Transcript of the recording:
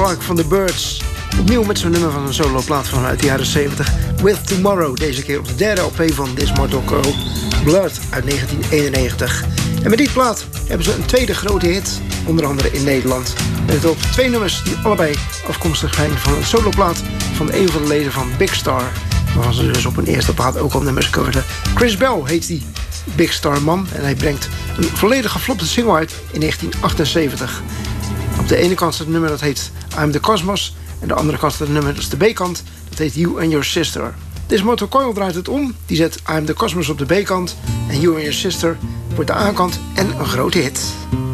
Clark van The Byrds. Opnieuw met zo'n nummer van een soloplaat vanuit de jaren 70. With Tomorrow, deze keer op de derde LP van This Mortal Coil, Blood uit 1991. En met die plaat hebben ze een tweede grote hit, onder andere in Nederland. Met op 2 nummers die allebei afkomstig zijn van een soloplaat van een van de leden van Big Star, waarvan ze dus op een eerste plaat ook al nummers coverden. Chris Bell heet die Big Star man en hij brengt een volledig geflopte single uit in 1978. Op de ene kant staat het nummer dat heet I'm the Cosmos en de andere kant staat het nummer, dat is de B-kant, dat heet You and Your Sister. This Mortal Coil draait het om, die zet I'm the Cosmos op de B-kant en You and Your Sister wordt de A-kant en een grote hit.